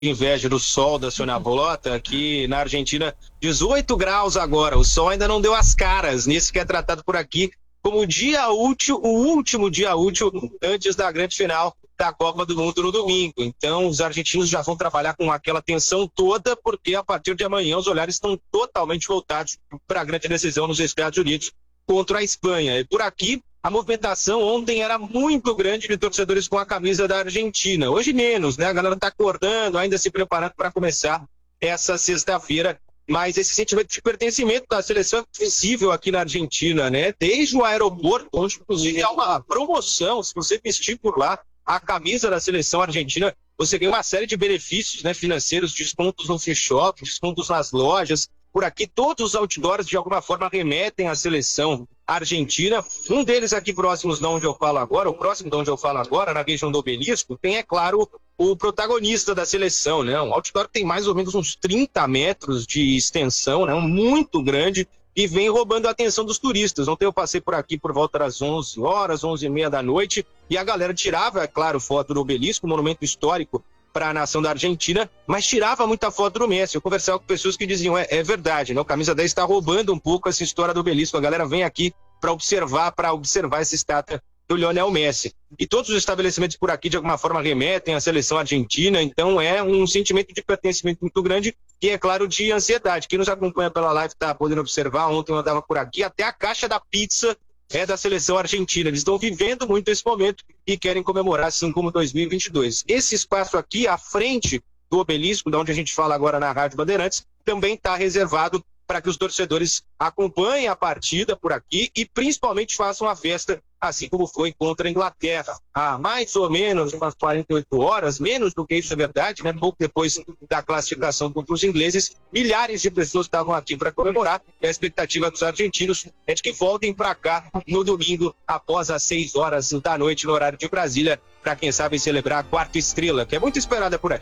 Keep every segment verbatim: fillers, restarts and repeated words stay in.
inveja do sol da Sônia Bolota, aqui na Argentina, dezoito graus agora, o sol ainda não deu as caras nesse que é tratado por aqui como o dia útil, o último dia útil antes da grande final da Copa do Mundo no domingo. Então os argentinos já vão trabalhar com aquela tensão toda, porque a partir de amanhã os olhares estão totalmente voltados para a grande decisão nos Estados Unidos contra a Espanha. E por aqui, a movimentação ontem era muito grande de torcedores com a camisa da Argentina. Hoje menos, né? A galera está acordando, ainda se preparando para começar essa sexta-feira. Mas esse sentimento de pertencimento da seleção é visível aqui na Argentina, né? Desde o aeroporto, onde inclusive há uma promoção, se você vestir por lá a camisa da seleção argentina, você ganha uma série de benefícios, né, financeiros, descontos no free shop, descontos nas lojas. Por aqui, todos os outdoors, de alguma forma, remetem à seleção argentina. Um deles aqui próximos de onde eu falo agora, o próximo de onde eu falo agora, na região do Obelisco, tem, é claro, o protagonista da seleção, né? Um outdoor que tem mais ou menos uns trinta metros de extensão, né? Um muito grande, e vem roubando a atenção dos turistas. Ontem eu passei por aqui por volta das onze horas, onze e meia da noite, e a galera tirava, é claro, foto do Obelisco, monumento histórico para a nação da Argentina, mas tirava muita foto do Messi. Eu conversava com pessoas que diziam, é, é verdade, né? O Camisa dez está roubando um pouco essa história do Obelisco. A galera vem aqui para observar, para observar essa estátua do Lionel Messi. E todos os estabelecimentos por aqui, de alguma forma, remetem à seleção argentina, então é um sentimento de pertencimento muito grande e, é claro, de ansiedade. Quem nos acompanha pela live está podendo observar, ontem eu andava por aqui, até a caixa da pizza é da seleção argentina. Eles estão vivendo muito esse momento e querem comemorar, assim como dois mil e vinte e dois. Esse espaço aqui, à frente do Obelisco, de onde a gente fala agora na Rádio Bandeirantes, também está reservado para que os torcedores acompanhem a partida por aqui e principalmente façam a festa, assim como foi contra a Inglaterra. Há mais ou menos umas quarenta e oito horas, menos do que isso é verdade, né? Pouco depois da classificação contra os ingleses, milhares de pessoas estavam aqui para comemorar. E a expectativa dos argentinos é de que voltem para cá no domingo, após as seis horas da noite, no horário de Brasília, para quem sabe celebrar a quarta estrela, que é muito esperada por aí.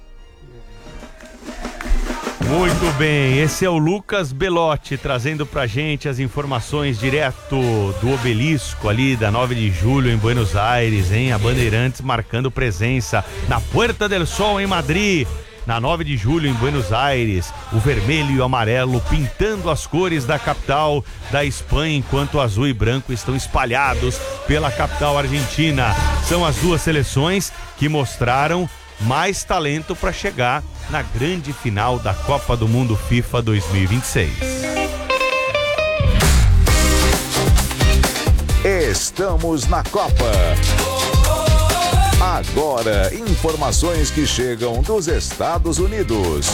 Muito bem, esse é o Lucas Belotti trazendo pra gente as informações direto do Obelisco ali da nove de julho em Buenos Aires, hein? A Bandeirantes marcando presença na Puerta del Sol em Madrid, na nove de julho em Buenos Aires, o vermelho e o amarelo pintando as cores da capital da Espanha, enquanto o azul e branco estão espalhados pela capital argentina. São as duas seleções que mostraram mais talento para chegar na grande final da Copa do Mundo FIFA dois mil e vinte e seis. Estamos na Copa. Agora, informações que chegam dos Estados Unidos.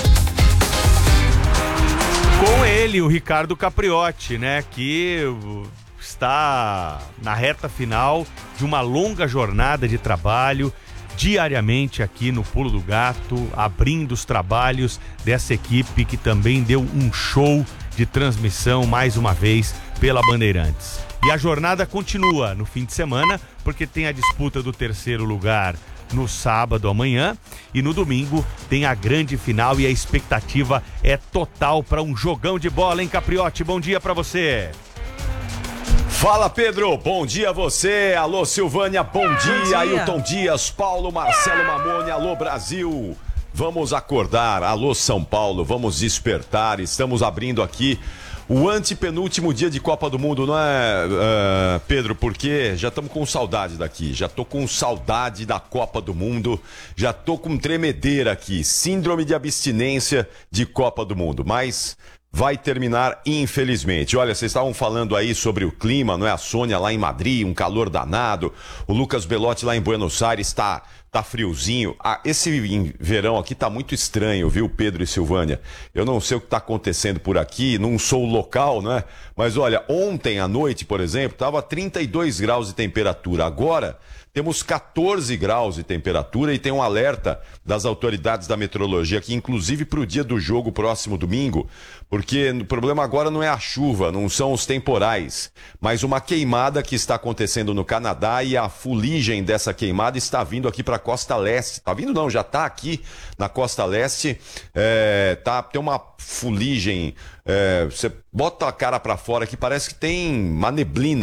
Com ele, o Ricardo Capriotti, né, que está na reta final de uma longa jornada de trabalho, diariamente aqui no Pulo do Gato, abrindo os trabalhos dessa equipe que também deu um show de transmissão mais uma vez pela Bandeirantes. E a jornada continua no fim de semana, porque tem a disputa do terceiro lugar no sábado amanhã e no domingo tem a grande final e a expectativa é total para um jogão de bola, hein, Capriotti? Bom dia para você. Fala, Pedro, bom dia a você, alô Silvânia, bom, bom dia, dia, Ailton Dias, Paulo, Marcelo Mamone, alô Brasil, vamos acordar, alô São Paulo, vamos despertar, estamos abrindo aqui o antepenúltimo dia de Copa do Mundo, não é, uh, Pedro, porque já estamos com saudade daqui, já tô com saudade da Copa do Mundo, já tô com tremedeira aqui, síndrome de abstinência de Copa do Mundo, mas vai terminar, infelizmente. Olha, vocês estavam falando aí sobre o clima, não é? A Sônia lá em Madrid, um calor danado. O Lucas Belotti lá em Buenos Aires tá, tá friozinho. Ah, esse verão aqui tá muito estranho, viu, Pedro e Silvânia? Eu não sei o que tá acontecendo por aqui, não sou local, não é? Mas olha, ontem à noite, por exemplo, tava trinta e dois graus de temperatura. Agora temos quatorze graus de temperatura e tem um alerta das autoridades da meteorologia aqui, inclusive para o dia do jogo próximo domingo, porque o problema agora não é a chuva, não são os temporais, mas uma queimada que está acontecendo no Canadá e a fuligem dessa queimada está vindo aqui para a costa leste. Está vindo não, já está aqui na costa leste, é, tá, tem uma fuligem, é, você bota a cara para fora que parece que tem uma neblina.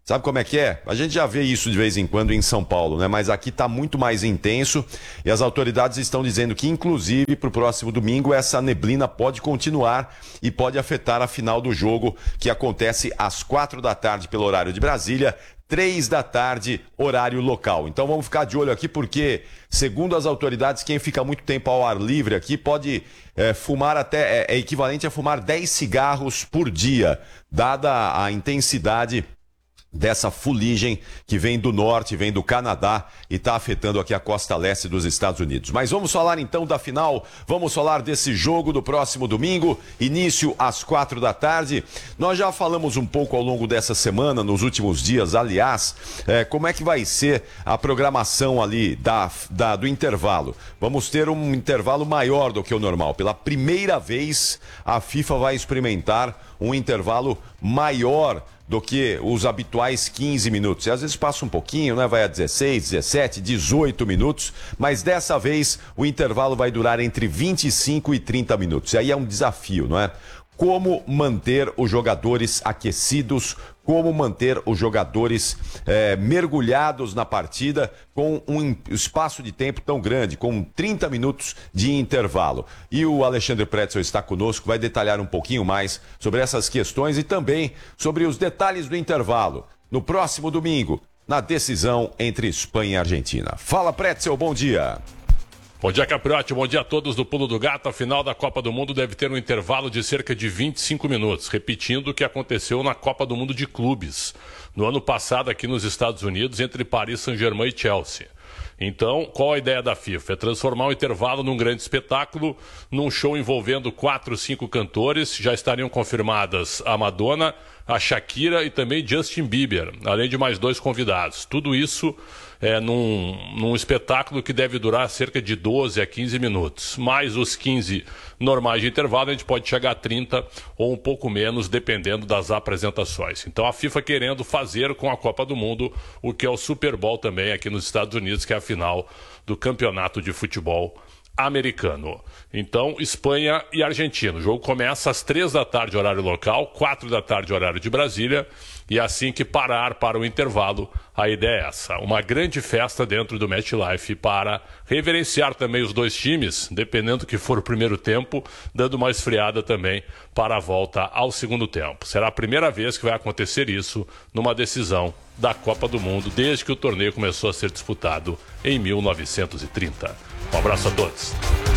Sabe como é que é? A gente já vê isso de vez em quando em São Paulo, né? Mas aqui está muito mais intenso e as autoridades estão dizendo que, inclusive, para o próximo domingo, essa neblina pode continuar e pode afetar a final do jogo, que acontece às quatro da tarde pelo horário de Brasília, três da tarde, horário local. Então vamos ficar de olho aqui porque, segundo as autoridades, quem fica muito tempo ao ar livre aqui pode é, fumar até, é, é equivalente a fumar dez cigarros por dia, dada a intensidade dessa fuligem que vem do norte, vem do Canadá e está afetando aqui a costa leste dos Estados Unidos. Mas vamos falar então da final, vamos falar desse jogo do próximo domingo, início às quatro da tarde. Nós já falamos um pouco ao longo dessa semana, nos últimos dias, aliás, é, como é que vai ser a programação ali da, da, do intervalo. Vamos ter um intervalo maior do que o normal. Pela primeira vez, a FIFA vai experimentar um intervalo maior do que os habituais quinze minutos. E às vezes passa um pouquinho, né? Vai a dezesseis, dezessete, dezoito minutos, mas dessa vez o intervalo vai durar entre vinte e cinco e trinta minutos. E aí é um desafio, não é? Como manter os jogadores aquecidos, como manter os jogadores é, mergulhados na partida com um espaço de tempo tão grande, com trinta minutos de intervalo. E o Alexandre Pretzel está conosco, vai detalhar um pouquinho mais sobre essas questões e também sobre os detalhes do intervalo. No próximo domingo, na decisão entre Espanha e Argentina. Fala, Pretzel, bom dia. Bom dia, Capriotti. Bom dia a todos do Pulo do Gato. A final da Copa do Mundo deve ter um intervalo de cerca de vinte e cinco minutos, repetindo o que aconteceu na Copa do Mundo de Clubes, no ano passado aqui nos Estados Unidos, entre Paris Saint-Germain e Chelsea. Então, qual a ideia da FIFA? É transformar o intervalo num grande espetáculo, num show envolvendo quatro, cinco cantores. Já estariam confirmadas a Madonna, a Shakira e também Justin Bieber, além de mais dois convidados. Tudo isso é num, num espetáculo que deve durar cerca de doze a quinze minutos. Mais os quinze normais de intervalo, a gente pode chegar a trinta ou um pouco menos, dependendo das apresentações. Então a FIFA querendo fazer com a Copa do Mundo o que é o Super Bowl também aqui nos Estados Unidos, que é a final do campeonato de futebol americano. Então, Espanha e Argentina. O jogo começa às três da tarde, horário local, quatro da tarde, horário de Brasília, e assim que parar para o intervalo, a ideia é essa. Uma grande festa dentro do MetLife para reverenciar também os dois times, dependendo do que for o primeiro tempo, dando uma esfriada também para a volta ao segundo tempo. Será a primeira vez que vai acontecer isso numa decisão da Copa do Mundo, desde que o torneio começou a ser disputado em mil novecentos e trinta. Um abraço a todos.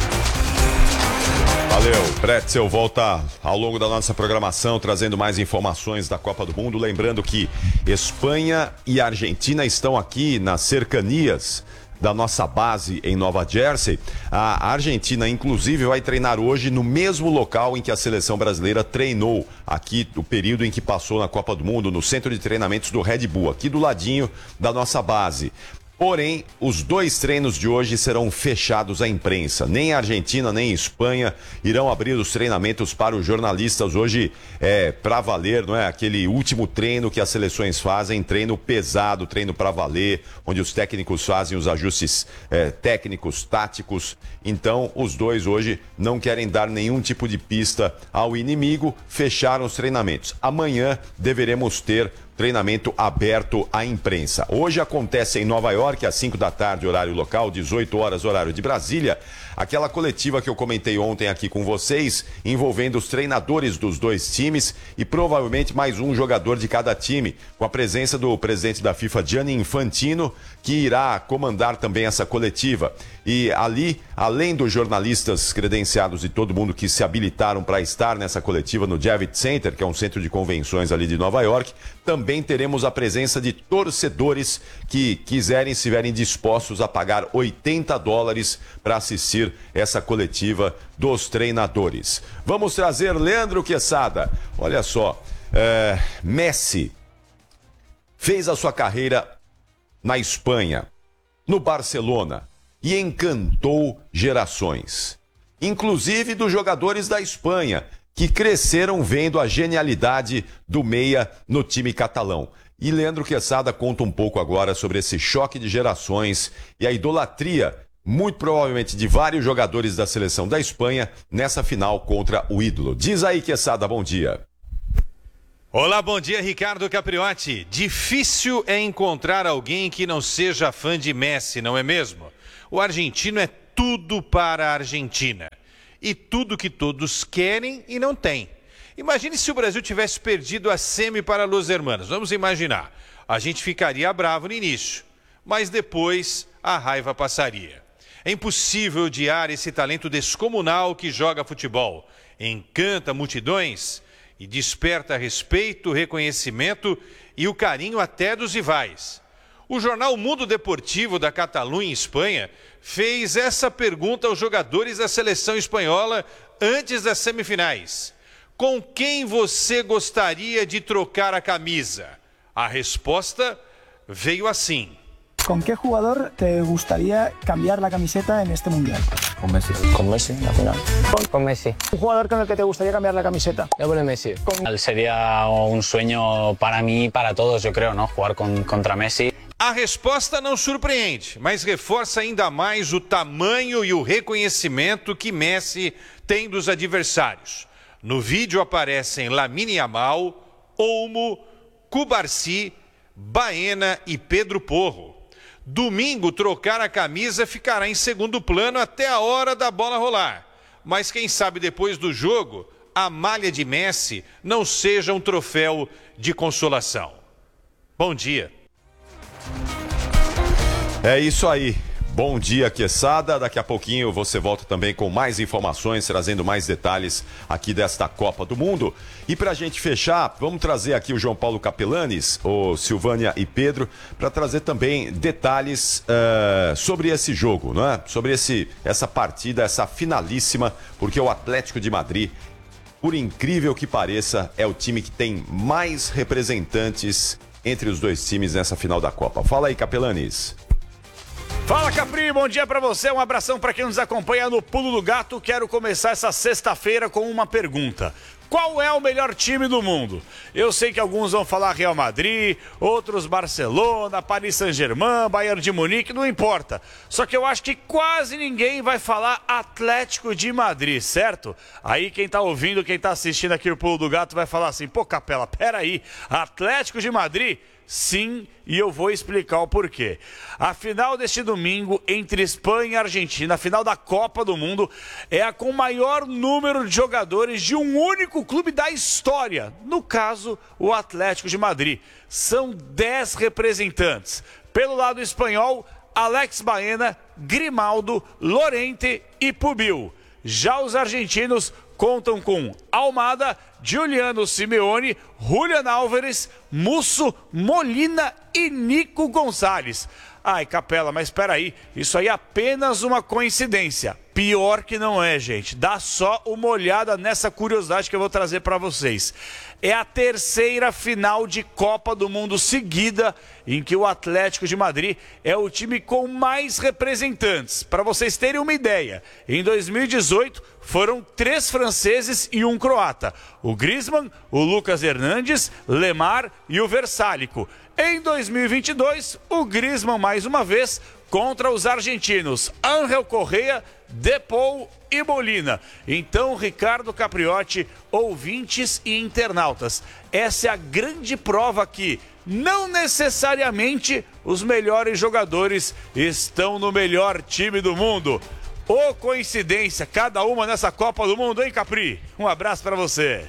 Valeu, Pretzel volta ao longo da nossa programação trazendo mais informações da Copa do Mundo. Lembrando que Espanha e Argentina estão aqui nas cercanias da nossa base em Nova Jersey. A Argentina, inclusive, vai treinar hoje no mesmo local em que a seleção brasileira treinou aqui, o período em que passou na Copa do Mundo, no centro de treinamentos do Red Bull, aqui do ladinho da nossa base. Porém, os dois treinos de hoje serão fechados à imprensa. Nem a Argentina, nem a Espanha irão abrir os treinamentos para os jornalistas hoje, é, para valer, não é? Aquele último treino que as seleções fazem, treino pesado, treino para valer, onde os técnicos fazem os ajustes é, técnicos, táticos. Então, os dois hoje não querem dar nenhum tipo de pista ao inimigo, fecharam os treinamentos. Amanhã deveremos ter treinamento aberto à imprensa. Hoje acontece em Nova York, às cinco da tarde, horário local, dezoito horas, horário de Brasília, aquela coletiva que eu comentei ontem aqui com vocês, envolvendo os treinadores dos dois times e provavelmente mais um jogador de cada time, com a presença do presidente da FIFA, Gianni Infantino, que irá comandar também essa coletiva. E ali, além dos jornalistas credenciados e todo mundo que se habilitaram para estar nessa coletiva no Javits Center, que é um centro de convenções ali de Nova York, também teremos a presença de torcedores que quiserem, se estiverem dispostos a pagar oitenta dólares para assistir essa coletiva dos treinadores. Vamos trazer Leandro Quesada. Olha só, é, Messi fez a sua carreira na Espanha, no Barcelona, e encantou gerações, inclusive dos jogadores da Espanha, que cresceram vendo a genialidade do meia no time catalão. E Leandro Quesada conta um pouco agora sobre esse choque de gerações e a idolatria, muito provavelmente de vários jogadores da seleção da Espanha, nessa final contra o ídolo. Diz aí, Quesada, bom dia. Olá, bom dia, Ricardo Capriotti. Difícil é encontrar alguém que não seja fã de Messi, não é mesmo? O argentino é tudo para a Argentina. E tudo que todos querem e não têm. Imagine se o Brasil tivesse perdido a semi para Los Hermanos. Vamos imaginar. A gente ficaria bravo no início, mas depois a raiva passaria. É impossível odiar esse talento descomunal que joga futebol. Encanta multidões e desperta respeito, reconhecimento e o carinho até dos rivais. O jornal Mundo Deportivo da Catalunha, Espanha, fez essa pergunta aos jogadores da seleção espanhola antes das semifinais. Com quem você gostaria de trocar a camisa? A resposta veio assim. ¿Con qué jugador te gustaría cambiar la camiseta en este mundial? Con Messi. Con Messi, la final. Con, con Messi. ¿Un jugador con el que te gustaría cambiar la camiseta? Yo con Messi. Con... Sería un sueño para mí y para todos, yo creo, ¿no? Jugar con, contra Messi. A resposta não surpreende, mas reforça ainda mais o tamanho e o reconhecimento que Messi tem dos adversários. No vídeo aparecem Lamine Yamal, Olmo, Cubarsí, Baena e Pedro Porro. Domingo, trocar a camisa ficará em segundo plano até a hora da bola rolar. Mas quem sabe depois do jogo, a malha de Messi não seja um troféu de consolação. Bom dia. É isso aí. Bom dia, Quesada. Daqui a pouquinho você volta também com mais informações, trazendo mais detalhes aqui desta Copa do Mundo. E para a gente fechar, vamos trazer aqui o João Paulo Capelanes, o Silvânia e Pedro, para trazer também detalhes uh, sobre esse jogo, não é? Sobre esse, essa partida, essa finalíssima, porque o Atlético de Madrid, por incrível que pareça, é o time que tem mais representantes entre os dois times nessa final da Copa. Fala aí, Capelanes. Fala, Capri, bom dia pra você, um abração pra quem nos acompanha no Pulo do Gato. Quero começar essa sexta-feira com uma pergunta. Qual é o melhor time do mundo? Eu sei que alguns vão falar Real Madrid, outros Barcelona, Paris Saint-Germain, Bayern de Munique, não importa. Só que eu acho que quase ninguém vai falar Atlético de Madrid, certo? Aí quem tá ouvindo, quem tá assistindo aqui o Pulo do Gato vai falar assim, pô, Capela, peraí, Atlético de Madrid? Sim, e eu vou explicar o porquê. A final deste domingo entre Espanha e Argentina, a final da Copa do Mundo, é a com maior número de jogadores de um único clube da história. No caso, o Atlético de Madrid. São dez representantes. Pelo lado espanhol, Alex Baena, Grimaldo, Llorente e Pubil. Já os argentinos contam com Almada, Giuliano Simeone, Julián Álvares, Musso, Molina e Nico Gonçalves. Ai, Capela, mas espera aí, isso aí é apenas uma coincidência. Pior que não é, gente. Dá só uma olhada nessa curiosidade que eu vou trazer para vocês. É a terceira final de Copa do Mundo seguida em que o Atlético de Madrid é o time com mais representantes. Para vocês terem uma ideia, em dois mil e dezoito foram três franceses e um croata. O Griezmann, o Lucas Hernandes, Lemar e o Versálico. Em dois mil e vinte e dois, o Griezmann mais uma vez contra os argentinos Ángel Correa, Depou e Molina. Então, Ricardo Capriotti, ouvintes e internautas, essa é a grande prova que não necessariamente os melhores jogadores estão no melhor time do mundo. Ô, coincidência, cada uma nessa Copa do Mundo, hein, Capri? Um abraço pra você.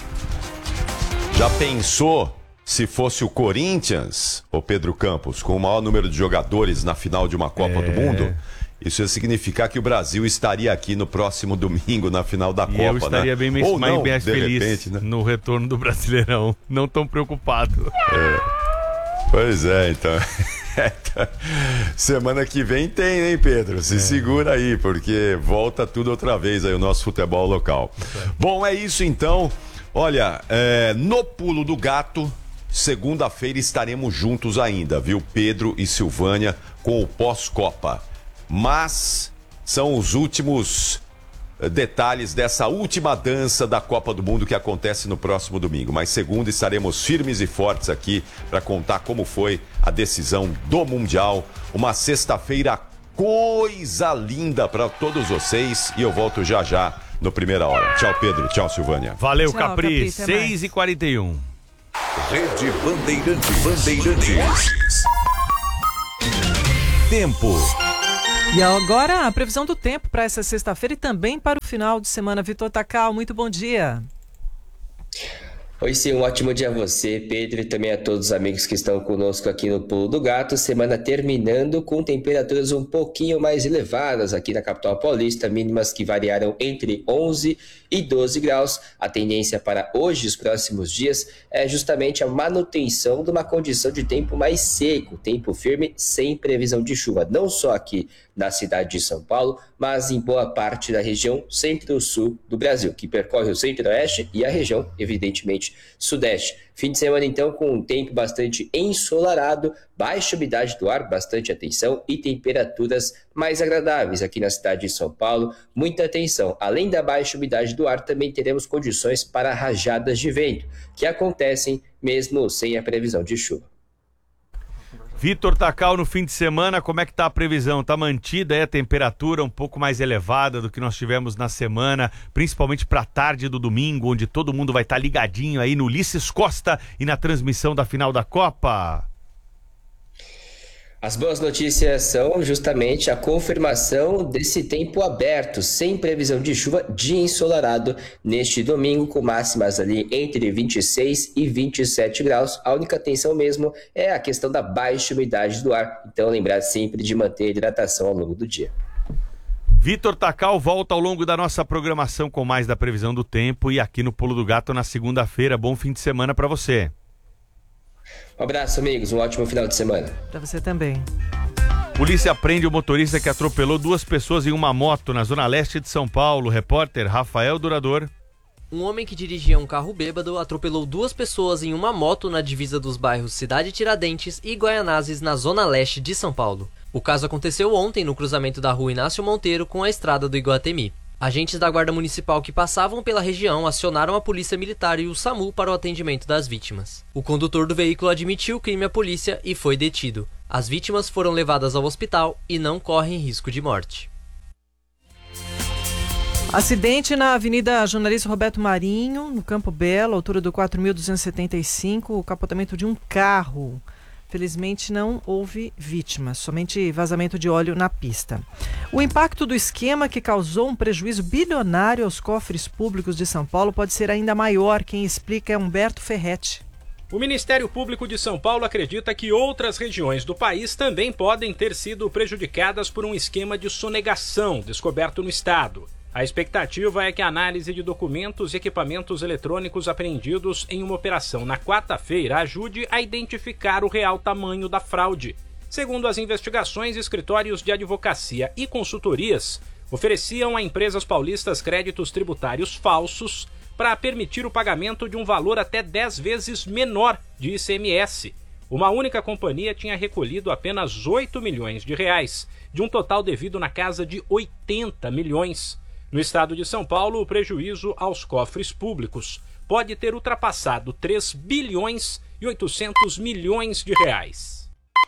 Já pensou se fosse o Corinthians, o Pedro Campos, com o maior número de jogadores na final de uma Copa é... do Mundo? Isso ia significar que o Brasil estaria aqui no próximo domingo na final da e Copa, eu estaria né? bem mais, Ou mais, não, mais feliz repente, né? no retorno do Brasileirão. Não tão preocupado. É. Pois é, então... Semana que vem tem, hein, Pedro? Se é. segura aí, porque volta tudo outra vez aí o nosso futebol local. É. Bom, é isso então. Olha, é, no Pulo do Gato, segunda-feira estaremos juntos ainda, viu? Pedro e Silvânia com o pós-Copa. Mas são os últimos detalhes dessa última dança da Copa do Mundo que acontece no próximo domingo. Mas segunda estaremos firmes e fortes aqui para contar como foi a decisão do Mundial. Uma sexta-feira coisa linda para todos vocês e eu volto já já no Primeira Hora. Tchau, Pedro. Tchau, Silvânia. Valeu, Tchau, Capri. Capri seis e quarenta e um. Rede Bandeirantes. Bandeirantes. Tempo. E agora a previsão do tempo para essa sexta-feira e também para o final de semana. Vitor Tacal, muito bom dia. Oi, sim, um ótimo dia a você, Pedro, e também a todos os amigos que estão conosco aqui no Pulo do Gato. Semana terminando com temperaturas um pouquinho mais elevadas aqui na capital paulista, mínimas que variaram entre onze e doze graus. A tendência para hoje e os próximos dias é justamente a manutenção de uma condição de tempo mais seco, tempo firme, sem previsão de chuva, não só aqui na cidade de São Paulo, mas em boa parte da região centro-sul do Brasil, que percorre o centro-oeste e a região, evidentemente, sudeste. Fim de semana, então, com um tempo bastante ensolarado, baixa umidade do ar, bastante atenção, e temperaturas mais agradáveis aqui na cidade de São Paulo. Muita atenção. Além da baixa umidade do ar, também teremos condições para rajadas de vento, que acontecem mesmo sem a previsão de chuva. Vitor Tacal, no fim de semana, como é que tá a previsão? Tá mantida aí a temperatura um pouco mais elevada do que nós tivemos na semana, principalmente para a tarde do domingo, onde todo mundo vai estar tá ligadinho aí no Ulisses Costa e na transmissão da final da Copa? As boas notícias são justamente a confirmação desse tempo aberto, sem previsão de chuva, dia ensolarado neste domingo, com máximas ali entre vinte e seis e vinte e sete graus. A única tensão mesmo é a questão da baixa umidade do ar, então lembrar sempre de manter a hidratação ao longo do dia. Vitor Tacal volta ao longo da nossa programação com mais da previsão do tempo e aqui no Pulo do Gato na segunda-feira. Bom fim de semana para você. Um abraço, amigos. Um ótimo final de semana. Para você também. Polícia prende o motorista que atropelou duas pessoas em uma moto na zona leste de São Paulo. Repórter Rafael Durador. Um homem que dirigia um carro bêbado atropelou duas pessoas em uma moto na divisa dos bairros Cidade Tiradentes e Guaianazes, na zona leste de São Paulo. O caso aconteceu ontem no cruzamento da rua Inácio Monteiro com a estrada do Iguatemi. Agentes da Guarda Municipal que passavam pela região acionaram a Polícia Militar e o SAMU para o atendimento das vítimas. O condutor do veículo admitiu o crime à polícia e foi detido. As vítimas foram levadas ao hospital e não correm risco de morte. Acidente na Avenida Jornalista Roberto Marinho, no Campo Belo, altura do quatro mil duzentos e setenta e cinco, o capotamento de um carro. Felizmente não houve vítimas, somente vazamento de óleo na pista. O impacto do esquema que causou um prejuízo bilionário aos cofres públicos de São Paulo pode ser ainda maior. Quem explica é Humberto Ferretti. O Ministério Público de São Paulo acredita que outras regiões do país também podem ter sido prejudicadas por um esquema de sonegação descoberto no estado. A expectativa é que a análise de documentos e equipamentos eletrônicos apreendidos em uma operação na quarta-feira ajude a identificar o real tamanho da fraude. Segundo as investigações, escritórios de advocacia e consultorias ofereciam a empresas paulistas créditos tributários falsos para permitir o pagamento de um valor até dez vezes menor de I C M S. Uma única companhia tinha recolhido apenas oito milhões de reais, de um total devido na casa de oitenta milhões. No estado de São Paulo, o prejuízo aos cofres públicos pode ter ultrapassado três bilhões e oitocentos milhões de reais.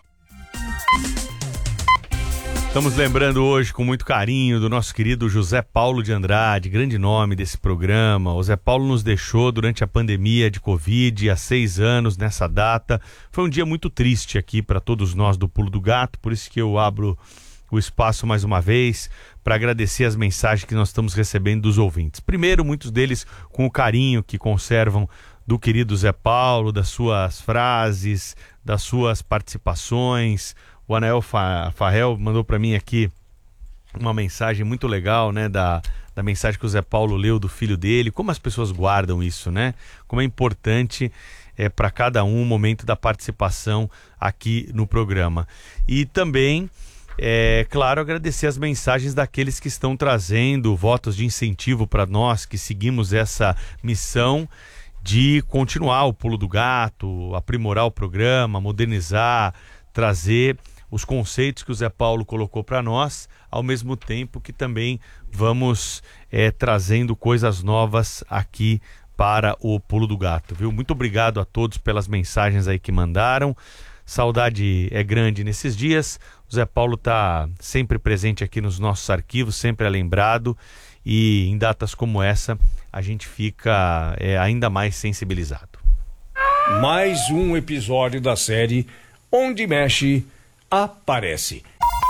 Estamos lembrando hoje com muito carinho do nosso querido José Paulo de Andrade, grande nome desse programa. O Zé Paulo nos deixou durante a pandemia de Covid há seis anos nessa data. Foi um dia muito triste aqui para todos nós do Pulo do Gato, por isso que eu abro o espaço mais uma vez para agradecer as mensagens que nós estamos recebendo dos ouvintes. Primeiro, muitos deles com o carinho que conservam do querido Zé Paulo, das suas frases, das suas participações. O Anael Farrell mandou para mim aqui uma mensagem muito legal, né, da, da mensagem que o Zé Paulo leu do filho dele. Como as pessoas guardam isso, né? Como é importante é, para cada um o momento da participação aqui no programa. E também, é claro, agradecer as mensagens daqueles que estão trazendo votos de incentivo para nós que seguimos essa missão de continuar o Pulo do Gato, aprimorar o programa, modernizar, trazer os conceitos que o Zé Paulo colocou para nós, ao mesmo tempo que também vamos é, trazendo coisas novas aqui para o Pulo do Gato, viu? Muito obrigado a todos pelas mensagens aí que mandaram. Saudade é grande nesses dias. O Zé Paulo está sempre presente aqui nos nossos arquivos, sempre é lembrado, e em datas como essa a gente fica é, ainda mais sensibilizado. Mais um episódio da série Onde Mexe, Aparece.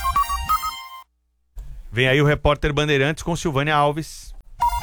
Vem aí o repórter Bandeirantes com Silvânia Alves.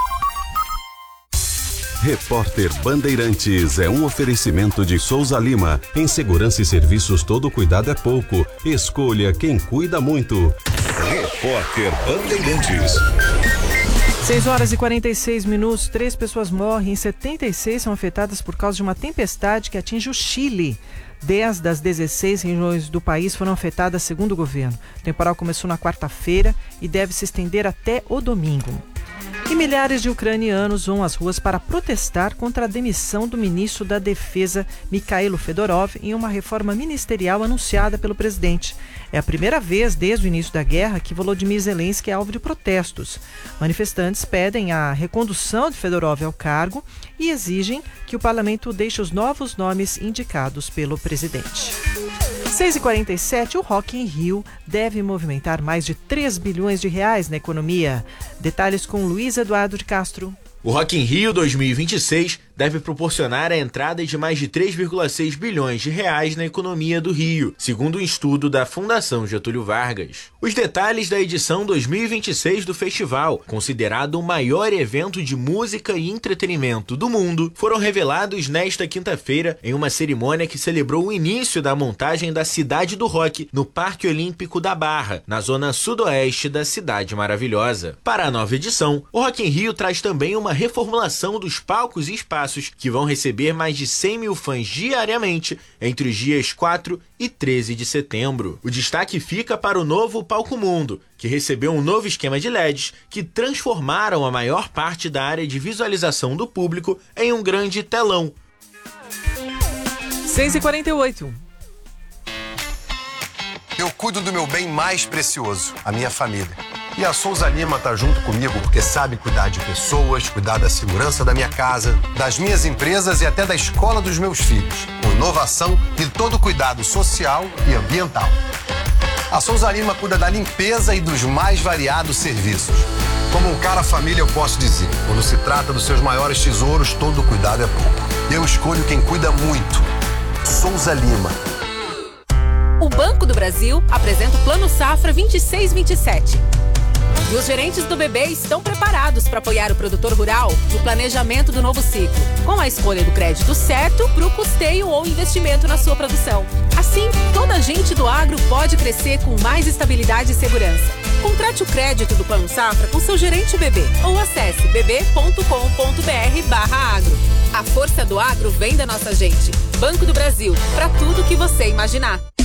Repórter Bandeirantes é um oferecimento de Souza Lima. Em segurança e serviços, todo cuidado é pouco. Escolha quem cuida muito. Repórter Bandeirantes. seis horas e quarenta e seis minutos, três pessoas morrem e setenta e seis são afetadas por causa de uma tempestade que atinge o Chile. dez das dezesseis regiões do país foram afetadas, segundo o governo. O temporal começou na quarta-feira e deve se estender até o domingo. E milhares de ucranianos vão às ruas para protestar contra a demissão do ministro da Defesa, Mikhailo Fedorov, em uma reforma ministerial anunciada pelo presidente. É a primeira vez desde o início da guerra que Volodymyr Zelensky é alvo de protestos. Manifestantes pedem a recondução de Fedorov ao cargo e exigem que o parlamento deixe os novos nomes indicados pelo presidente. seis e quarenta e sete, o Rock in Rio deve movimentar mais de três bilhões de reais na economia. Detalhes com Luiz Eduardo de Castro. O Rock in Rio dois mil e vinte e seis deve proporcionar a entrada de mais de três vírgula seis bilhões de reais na economia do Rio, segundo um estudo da Fundação Getúlio Vargas. Os detalhes da edição dois mil e vinte e seis do festival, considerado o maior evento de música e entretenimento do mundo, foram revelados nesta quinta-feira em uma cerimônia que celebrou o início da montagem da Cidade do Rock no Parque Olímpico da Barra, na zona sudoeste da Cidade Maravilhosa. Para a nova edição, o Rock in Rio traz também uma reformulação dos palcos e espaços que vão receber mais de cem mil fãs diariamente entre os dias quatro e treze de setembro. O destaque fica para o novo Palco Mundo, que recebeu um novo esquema de L E Ds que transformaram a maior parte da área de visualização do público em um grande telão. seis e quarenta e oito. Eu cuido do meu bem mais precioso, a minha família. E a Souza Lima tá junto comigo porque sabe cuidar de pessoas, cuidar da segurança da minha casa, das minhas empresas e até da escola dos meus filhos, com inovação e todo cuidado social e ambiental. A Souza Lima cuida da limpeza e dos mais variados serviços. Como um cara família, eu posso dizer, quando se trata dos seus maiores tesouros, todo cuidado é pouco. Eu escolho quem cuida muito. Souza Lima. O Banco do Brasil apresenta o Plano Safra vinte e seis vinte e sete. E os gerentes do B B estão preparados para apoiar o produtor rural no planejamento do novo ciclo, com a escolha do crédito certo para o custeio ou investimento na sua produção. Assim, toda a gente do agro pode crescer com mais estabilidade e segurança. Contrate o crédito do Plano Safra com seu gerente B B ou acesse bb ponto com ponto br barra agro. A força do agro vem da nossa gente. Banco do Brasil, para tudo que você imaginar.